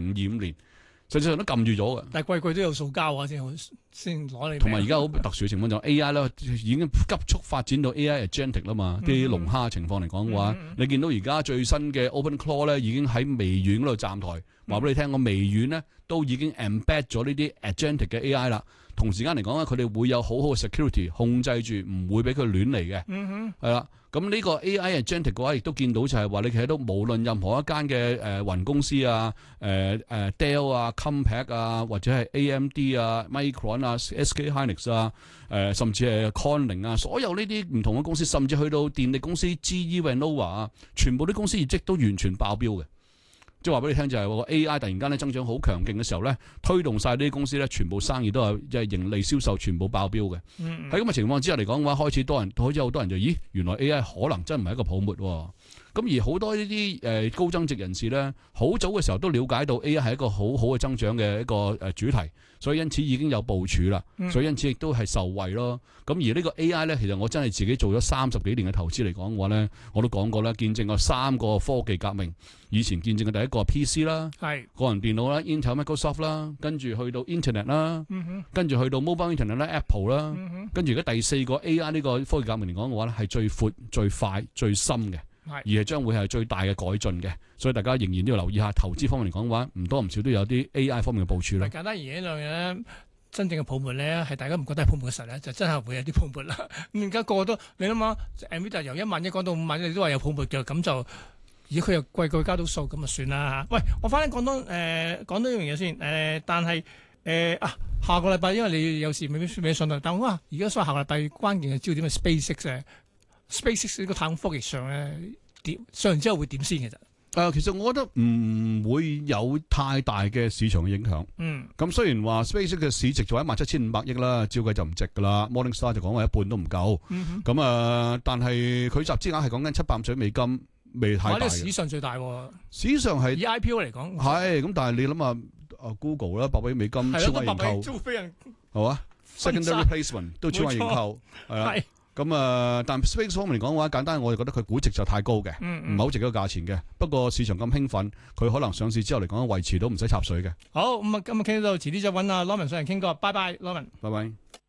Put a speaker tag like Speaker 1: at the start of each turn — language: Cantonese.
Speaker 1: 2025年。實際上都撳住咗嘅，
Speaker 2: 但係季季都有數交啊，先攞你。
Speaker 1: 同埋而家好特殊嘅情況就 A.I. 咧，已經急速發展到 A.I. agentic 啦嘛。啲龍蝦情況嚟講嘅話，你見到而家最新嘅 OpenClaw 咧，已經喺微軟嗰度站台，話俾你聽，個微軟咧都已經 embed 咗呢啲 agentic 嘅 A.I. 啦。同時間嚟講咧，佢哋會有好好嘅 security 控制住，唔會俾佢亂嚟嘅。係啦。咁呢個 A.I. agentic 嘅話，亦都見到就係話你睇到無論任何一間嘅雲公司啊、Dell 啊、Compaq 啊，或者係 A.M.D 啊、Micron 啊、SK Hynix 啊、甚至係 Corning 啊，所有呢啲唔同嘅公司，甚至去到電力公司 GE Vernova 啊，全部啲公司業績都完全爆標嘅。即係話俾你聽，就係個 A.I. 突然間咧增長好強勁嘅時候咧，推動晒呢啲公司咧，全部生意都係即係盈利銷售全部爆標嘅。喺咁嘅情況之下嚟講嘅話，開始好多人就咦，原來 A.I. 可能真唔係一個泡沫喎。咁而好多呢啲高增值人士咧，好早嘅時候都了解到 A.I. 係一個好好嘅增長嘅一個主題，所以因此已經有部署啦，所以因此亦都係受惠咯。咁而呢個 A.I. 咧，其實我真係自己做咗30幾年嘅投資嚟講嘅話咧，我都講過啦，見證過3個科技革命。以前見證嘅第一個 PC 啦，個人電腦啦 ，Intel、Microsoft 啦，跟住去到 Internet 啦，跟住去到 Mobile Internet 啦 ，Apple 啦，跟住而家第4個 A.I. 呢個科技革命嚟講嘅話咧，係最闊、最快、最深嘅，而係將會係最大嘅改進嘅。所以大家仍然都要留意下投資方面嚟講嘅話，唔多唔少都有啲 A.I. 方面嘅部署啦。
Speaker 2: 簡單而言一樣嘢咧，真正嘅泡沫咧，係大家唔覺得係泡沫嘅時候咧，就真係會有啲泡沫啦。咁而家個個都你諗下 ，Nvidia 由1萬一講到5萬一，你都話有泡沫嘅，咁就。而佢又季加到數，咁就算啦嚇。喂，我翻嚟講多一樣嘢先。但係下個禮拜因為你有時未上到，但係哇，而家所謂下個禮拜關鍵嘅焦點係 SpaceX 呢個太空科技上咧上完之後會點先其實？
Speaker 1: 其實我覺得唔會有太大嘅市場嘅影響。咁雖然話 SpaceX 嘅市值就17,500億啦，照計就唔值噶啦。Morningstar 就講話一半都唔夠。但係佢集資額係講緊750億美金。未太大嘅，
Speaker 2: 史上最大喎。
Speaker 1: 史上係
Speaker 2: 以 IPO 嚟講，
Speaker 1: 係咁，但係你諗下Google 啦，800億美金超額認購，係嘛 ？Secondary placement 都超額認購，係啦。咁但 Space 方面嚟講嘅話，簡單我哋覺得佢估值就太高嘅，唔係好值嗰個價錢嘅。不過市場咁興奮，佢可能上市之後嚟講維持到唔使插水嘅。
Speaker 2: 好，咁啊，今日傾到，遲啲再揾阿 Norman 上嚟傾過，拜拜，Norman，
Speaker 1: 拜拜。